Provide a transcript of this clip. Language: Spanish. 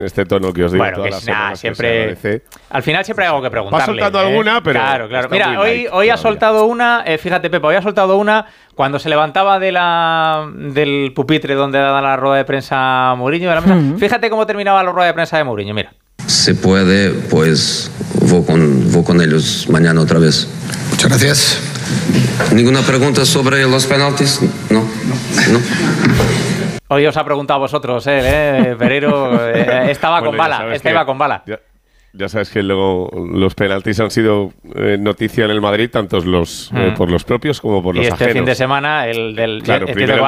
este tono que os digo bueno, todas que las nada, semanas. siempre, al final siempre hay algo que preguntarle. Va soltando alguna, pero claro. está Mira, muy hoy light ha todavía. soltado una, fíjate, Pepe, hoy ha soltado una cuando se levantaba del pupitre donde da la rueda de prensa Mourinho de la mesa. Fíjate cómo terminaba la rueda de prensa de Mourinho, mira. Se puede, pues voy con ellos mañana otra vez. Muchas gracias. ¿Ninguna pregunta sobre los penaltis? No. Hoy os ha preguntado a vosotros, Pereiro estaba Bueno, con ya bala, sabes iba que- con bala. Ya sabes que luego los penaltis han sido noticia en el Madrid, tanto por los propios como por Y los este ajenos. fin de semana, el del Claro, entiendo primero que